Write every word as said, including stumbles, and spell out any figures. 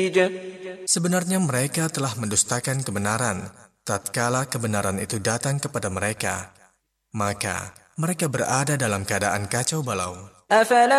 Sebenarnya mereka telah mendustakan kebenaran, tatkala kebenaran itu datang kepada mereka. Maka mereka berada dalam keadaan kacau balau.